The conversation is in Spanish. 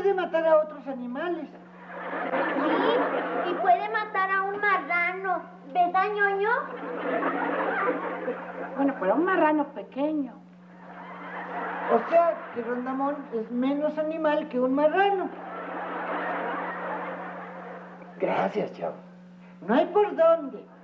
puede matar a otros animales. Sí, y puede matar a un marrano, ¿verdad, ñoño? Bueno, pero un marrano pequeño. O sea, que Rondamón es menos animal que un marrano. Gracias, chavo. No hay por dónde.